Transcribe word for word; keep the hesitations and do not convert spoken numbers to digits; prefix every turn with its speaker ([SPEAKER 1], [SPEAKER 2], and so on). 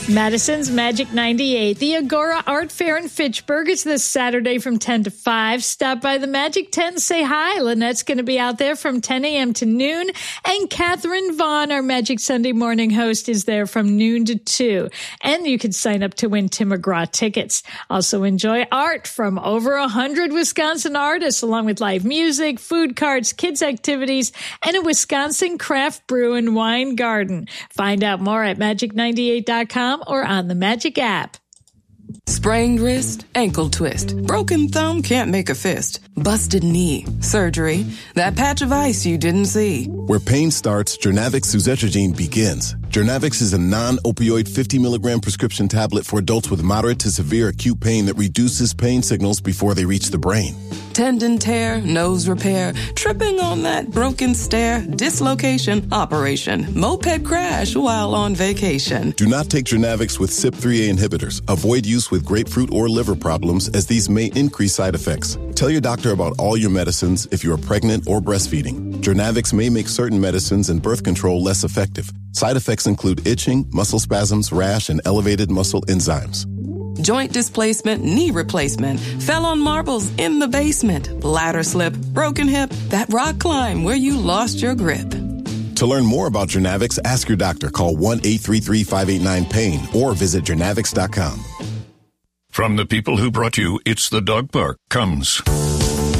[SPEAKER 1] Madison's Magic ninety-eight. The Agora Art Fair in Fitchburg is this Saturday from ten to five. Stop by the Magic tent, say hi. Lynette's going to be out there from ten a.m. to noon. And Catherine Vaughn, our Magic Sunday morning host, is there from noon to two. And you can sign up to win Tim McGraw tickets. Also enjoy art from over one hundred Wisconsin artists, along with live music, food carts, kids activities, and a Wisconsin craft brew and wine garden. Find out more at magic ninety-eight dot com or on the Magic app.
[SPEAKER 2] Sprained wrist, ankle twist, broken thumb, can't make a fist, busted knee, surgery, that patch of ice you didn't see.
[SPEAKER 3] Where pain starts, Jernavix suzetrigine begins. Jernavix is a non-opioid fifty milligram prescription tablet for adults with moderate to severe acute pain that reduces pain signals before they reach the brain.
[SPEAKER 2] Tendon tear, nose repair, tripping on that broken stair, dislocation, operation, moped crash while on vacation.
[SPEAKER 3] Do not take Jernavix with C Y P three A inhibitors. Avoid use with grapefruit or liver problems, as these may increase side effects. Tell your doctor about all your medicines if you are pregnant or breastfeeding. Jernavix may make certain medicines and birth control less effective. Side effects include itching, muscle spasms, rash, and elevated muscle enzymes.
[SPEAKER 2] Joint displacement, knee replacement, fell on marbles in the basement, ladder slip, broken hip, that rock climb where you lost your grip.
[SPEAKER 3] To learn more about Jernavix, ask your doctor. Call one eight three three, five eight nine, pain or visit jernavix dot com.
[SPEAKER 4] From the people who brought you It's the Dog Park comes